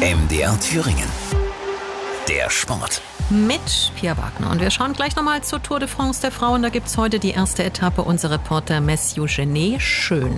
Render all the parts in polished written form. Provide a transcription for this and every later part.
MDR Thüringen. Der Sport. Mit Pia Wagner. Und wir schauen gleich nochmal zur Tour de France der Frauen. Da gibt es heute die erste Etappe. Unser Reporter Mathieu Genet. Schön.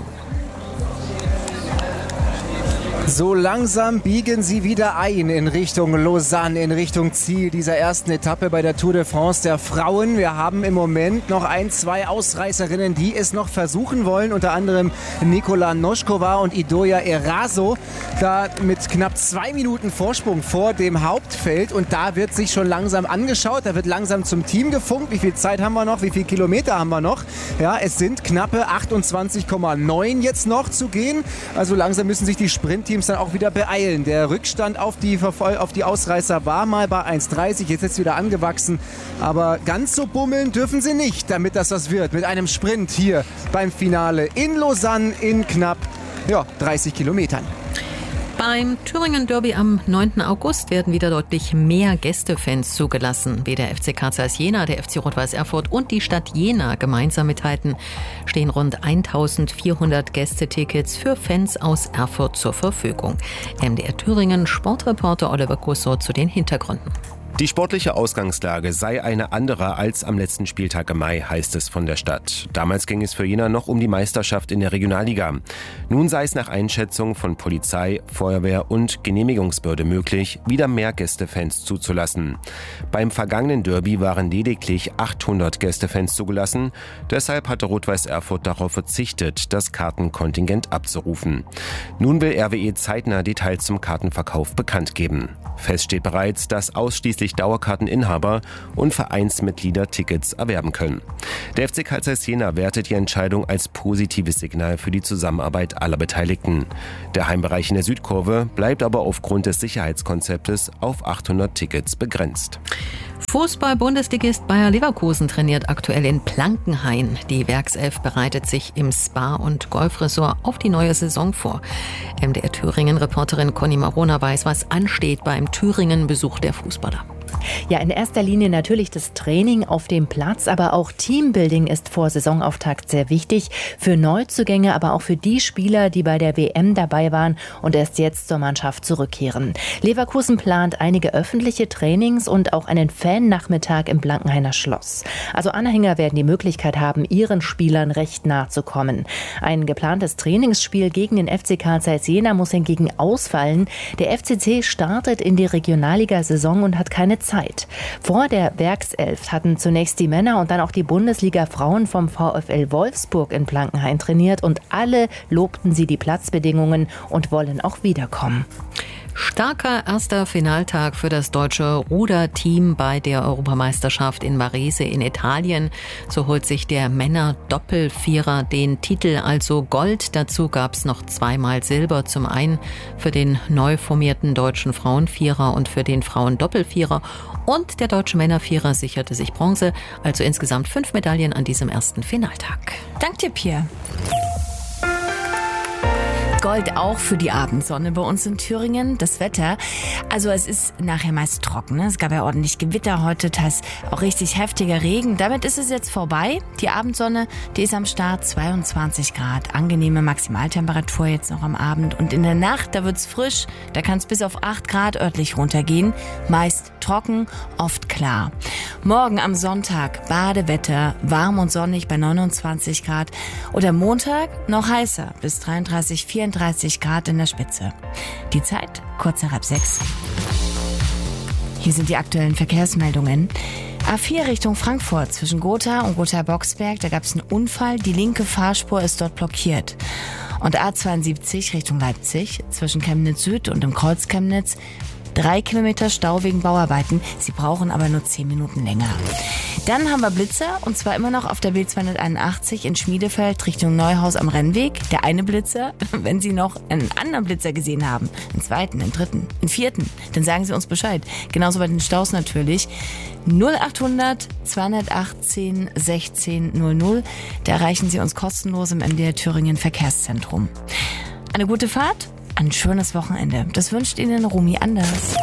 So langsam biegen sie wieder ein in Richtung Lausanne, in Richtung Ziel dieser ersten Etappe bei der Tour de France der Frauen. Wir haben im Moment noch zwei Ausreißerinnen, die es noch versuchen wollen. Unter anderem Nikola Noskova und Idoia Eraso. Da mit knapp 2 Minuten Vorsprung vor dem Hauptfeld. Und da wird sich schon langsam angeschaut. Da wird langsam zum Team gefunkt. Wie viel Zeit haben wir noch? Wie viele Kilometer haben wir noch? Ja, es sind knappe 28,9 jetzt noch zu gehen. Also langsam müssen sich die Sprintteams dann auch wieder beeilen. Der Rückstand auf die Ausreißer war mal bei 1,30, jetzt ist wieder angewachsen. Aber ganz so bummeln dürfen sie nicht, damit das was wird. Mit einem Sprint hier beim Finale in Lausanne in knapp 30 Kilometern. Beim Thüringen Derby am 9. August werden wieder deutlich mehr Gästefans zugelassen. Wie der FC Carl Zeiss Jena, der FC Rot-Weiß Erfurt und die Stadt Jena gemeinsam mithalten, stehen rund 1400 Gästetickets für Fans aus Erfurt zur Verfügung. MDR Thüringen Sportreporter Oliver Gusso zu den Hintergründen. Die sportliche Ausgangslage sei eine andere als am letzten Spieltag im Mai, heißt es von der Stadt. Damals ging es für Jena noch um die Meisterschaft in der Regionalliga. Nun sei es nach Einschätzung von Polizei, Feuerwehr und Genehmigungsbehörde möglich, wieder mehr Gästefans zuzulassen. Beim vergangenen Derby waren lediglich 800 Gästefans zugelassen. Deshalb hatte Rot-Weiß Erfurt darauf verzichtet, das Kartenkontingent abzurufen. Nun will RWE zeitnah Details zum Kartenverkauf bekannt geben. Fest steht bereits, dass ausschließlich Dauerkarteninhaber und Vereinsmitglieder Tickets erwerben können. Der FC Carl Zeiss Jena wertet die Entscheidung als positives Signal für die Zusammenarbeit aller Beteiligten. Der Heimbereich in der Südkurve bleibt aber aufgrund des Sicherheitskonzeptes auf 800 Tickets begrenzt. Fußball-Bundesligist Bayer Leverkusen trainiert aktuell in Plankenhain. Die Werkself bereitet sich im Spa- und Golfresort auf die neue Saison vor. MDR Thüringen-Reporterin Conny Marona weiß, was ansteht beim Thüringen-Besuch der Fußballer. Ja, in erster Linie natürlich das Training auf dem Platz, aber auch Teambuilding ist vor Saisonauftakt sehr wichtig. Für Neuzugänge, aber auch für die Spieler, die bei der WM dabei waren und erst jetzt zur Mannschaft zurückkehren. Leverkusen plant einige öffentliche Trainings und auch einen Fan-Nachmittag im Blankenhainer Schloss. Also Anhänger werden die Möglichkeit haben, ihren Spielern recht nah zu kommen. Ein geplantes Trainingsspiel gegen den FC Carl Zeiss Jena muss hingegen ausfallen. Der FCC startet in die Regionalliga-Saison und hat keine Zeit. Vor der Werkself hatten zunächst die Männer und dann auch die Bundesliga-Frauen vom VfL Wolfsburg in Plankenhain trainiert und alle lobten sie die Platzbedingungen und wollen auch wiederkommen. Starker erster Finaltag für das deutsche Ruderteam bei der Europameisterschaft in Varese in Italien. So holt sich der Männer-Doppelvierer den Titel, also Gold. Dazu gab es noch 2-mal Silber. Zum einen für den neu formierten deutschen Frauenvierer und für den Frauendoppelvierer. Und der deutsche Männervierer sicherte sich Bronze. Also insgesamt 5 Medaillen an diesem ersten Finaltag. Dank dir, Pia. Gold auch für die Abendsonne bei uns in Thüringen. Das Wetter, also es ist nachher meist trocken. Es gab ja ordentlich Gewitter heute, teils auch richtig heftiger Regen. Damit ist es jetzt vorbei. Die Abendsonne, die ist am Start, 22 Grad. Angenehme Maximaltemperatur jetzt noch am Abend. Und in der Nacht, da wird's frisch. Da kann es bis auf 8 Grad örtlich runtergehen. Meist trocken, oft klar. Morgen am Sonntag Badewetter, warm und sonnig bei 29 Grad. Oder Montag noch heißer, bis 33, 34 Grad in der Spitze. Die Zeit kurz nach 6. Hier sind die aktuellen Verkehrsmeldungen. A4 Richtung Frankfurt zwischen Gotha und Gotha-Boxberg, da gab es einen Unfall. Die linke Fahrspur ist dort blockiert. Und A72 Richtung Leipzig zwischen Chemnitz Süd und dem Kreuz Chemnitz 3 Kilometer Stau wegen Bauarbeiten. Sie brauchen aber nur 10 Minuten länger. Dann haben wir Blitzer, und zwar immer noch auf der B281 in Schmiedefeld Richtung Neuhaus am Rennweg. Der eine Blitzer, wenn Sie noch einen anderen Blitzer gesehen haben, einen zweiten, einen dritten, einen vierten, dann sagen Sie uns Bescheid. Genauso bei den Staus natürlich. 0800 218 16 00. Da erreichen Sie uns kostenlos im MDR Thüringen Verkehrszentrum. Eine gute Fahrt, ein schönes Wochenende. Das wünscht Ihnen Romy Anders.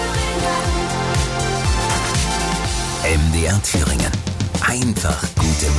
MDR Thüringen. Einfach gute Musik.